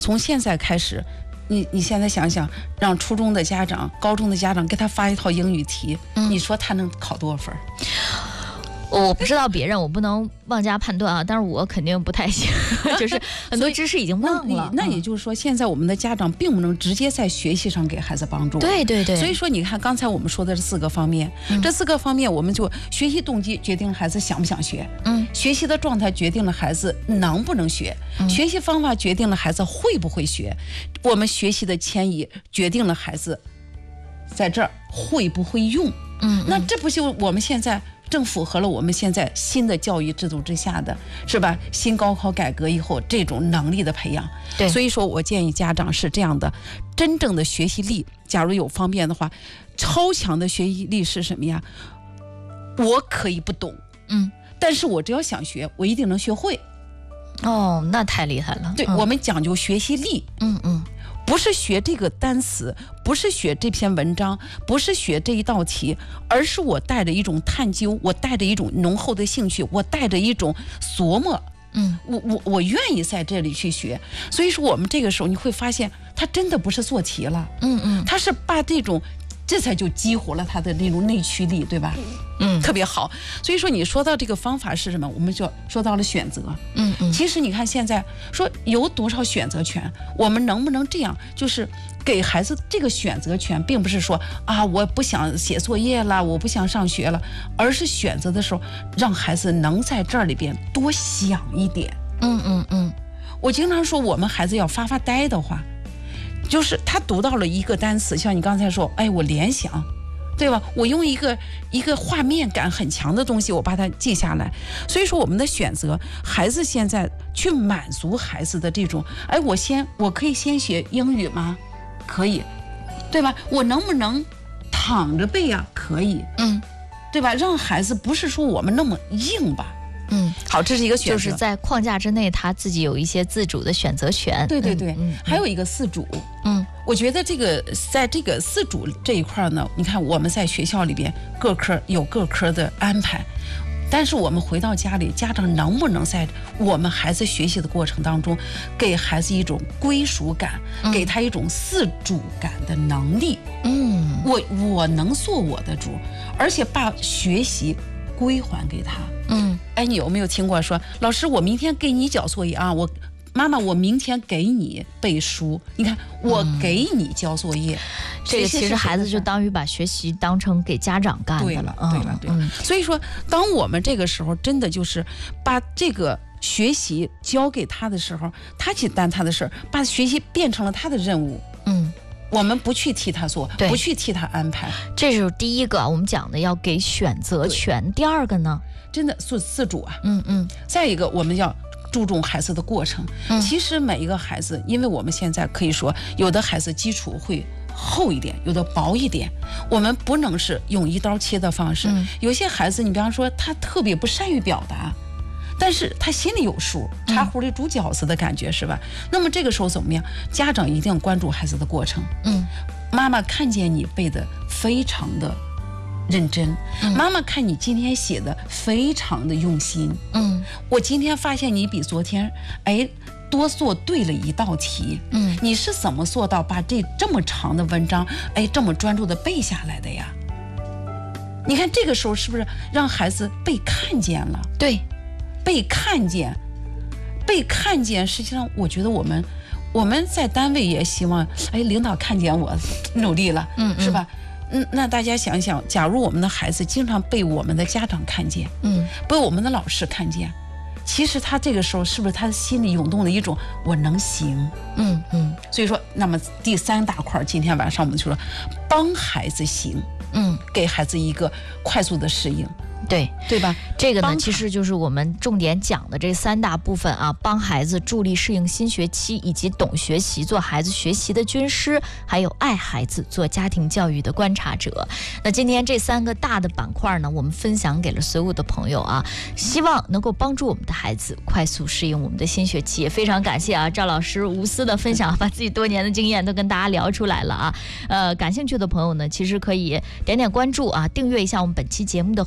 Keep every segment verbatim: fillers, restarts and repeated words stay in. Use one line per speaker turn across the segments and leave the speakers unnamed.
从现在开始，你你现在想想，让初中的家长、高中的家长给他发一套英语题，嗯、你说他能考多少分？
我不知道别人，我不能妄加判断啊，但是我肯定不太行，就是很多知识已经忘了。
那, 那也就是说，现在我们的家长并不能直接在学习上给孩子帮助。
对对对。
所以说，你看刚才我们说的这四个方面，嗯、这四个方面，我们就学习动机决定了孩子想不想学，嗯，学习的状态决定了孩子能不能学，嗯、学习方法决定了孩子会不会学，我们学习的迁移决定了孩子在这儿会不会用。嗯，那这不就我们现在正符合了我们现在新的教育制度之下的，是吧？新高考改革以后这种能力的培养。
对，
所以说我建议家长是这样的，真正的学习力，假如有方便的话，超强的学习力是什么呀？我可以不懂，嗯，但是我只要想学，我一定能学会。
哦，那太厉害了。
对，嗯、我们讲究学习力。嗯嗯。不是学这个单词，不是学这篇文章，不是学这一道题，而是我带着一种探究，我带着一种浓厚的兴趣，我带着一种琢磨，嗯，我我我愿意在这里去学。所以说我们这个时候你会发现，他真的不是做题了，嗯嗯，他是把这种，这才就激活了他的那种内驱力，对吧？嗯，特别好。所以说你说到这个方法是什么，我们就说到了选择。嗯嗯，其实你看现在说有多少选择权，我们能不能这样，就是给孩子这个选择权，并不是说啊我不想写作业了，我不想上学了，而是选择的时候让孩子能在这里边多想一点。嗯嗯嗯，我经常说我们孩子要发发呆的话，就是他读到了一个单词，像你刚才说，哎，我联想，对吧？我用一个一个画面感很强的东西，我把它记下来。所以说我们的选择，孩子现在去满足孩子的这种，哎，我先我可以先学英语吗？可以，对吧？我能不能躺着背啊？可以，嗯，对吧？让孩子不是说我们那么硬吧。嗯，好，这是一个选择，
就是在框架之内，他自己有一些自主的选择权。
对对对，嗯、还有一个自主。嗯，我觉得这个在这个自主这一块呢，你看我们在学校里边各科有各科的安排，但是我们回到家里，家长能不能在我们孩子学习的过程当中，给孩子一种归属感，嗯、给他一种自主感的能力？嗯，我我能做我的主，而且把学习归还给他。嗯，哎，你有没有听过说，老师，我明天给你交作业啊？我妈妈，我明天给你背书。你看，我给你交作业，
嗯、这个其实孩子就当于把学习当成给家长干的了。
对了，对了，对了。所以说，当我们这个时候真的就是把这个学习交给他的时候，他去担他的事儿，把学习变成了他的任务。嗯。我们不去替他做，不去替他安排，
这是第一个我们讲的要给选择权。第二个呢，
真的是自主啊，嗯嗯。再一个，我们要注重孩子的过程。嗯、其实每一个孩子，因为我们现在可以说，有的孩子基础会厚一点，有的薄一点，我们不能是用一刀切的方式。嗯、有些孩子，你比方说他特别不善于表达。但是他心里有数，茶壶里煮饺子的感觉、嗯、是吧？那么这个时候怎么样？家长一定要关注孩子的过程。嗯，妈妈看见你背的非常的认真，嗯、妈妈看你今天写的非常的用心。嗯，我今天发现你比昨天，哎，多做对了一道题。嗯，你是怎么做到把这这么长的文章，哎，这么专注的背下来的呀？你看这个时候是不是让孩子被看见了？
对。
被看见，被看见，实际上我觉得我们我们在单位也希望，哎，领导看见我努力了，嗯，是吧？嗯，那大家想想，假如我们的孩子经常被我们的家长看见，嗯，被我们的老师看见，其实他这个时候是不是他心里涌动的一种我能行？嗯嗯。所以说，那么第三大块，今天晚上我们就说帮孩子行，嗯，给孩子一个快速的适应。
对
对吧？
这个呢，其实就是我们重点讲的这三大部分啊，帮孩子助力适应新学期，以及懂学习，做孩子学习的军师，还有爱孩子，做家庭教育的观察者。那今天这三个大的板块呢，我们分享给了所有的朋友啊，希望能够帮助我们的孩子快速适应我们的新学期。也非常感谢啊，赵老师无私的分享，把自己多年的经验都跟大家聊出来了啊。呃，感兴趣的朋友呢，其实可以点点关注啊，订阅一下我们本期节目的回放。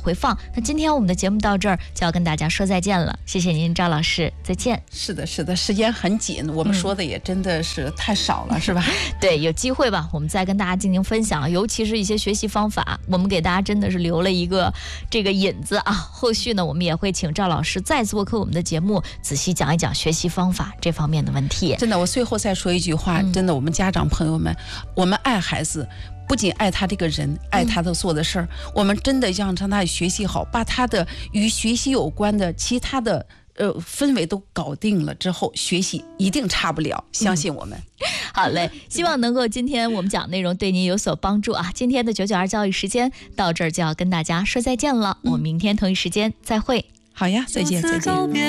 那今天我们的节目到这儿就要跟大家说再见了，谢谢您赵老师，再见。
是的是的，时间很紧，我们说的也真的是太少了、嗯、是吧？
对，有机会吧我们再跟大家进行分享，尤其是一些学习方法，我们给大家真的是留了一个这个引子啊。后续呢我们也会请赵老师再做客我们的节目，仔细讲一讲学习方法这方面的问题。
真的，我最后再说一句话、嗯、真的，我们家长朋友们，我们爱孩子不仅爱他这个人，爱他的做的事儿、嗯、我们真的要让他学习好，把他的与学习有关的其他的呃氛围都搞定了之后，学习一定差不了，相信我们、
嗯、好嘞，希望能够今天我们讲内容对您有所帮助啊。今天的九九二教育时间到这儿就要跟大家说再见了、嗯、我们明天同一时间再会。
好呀，再见再见。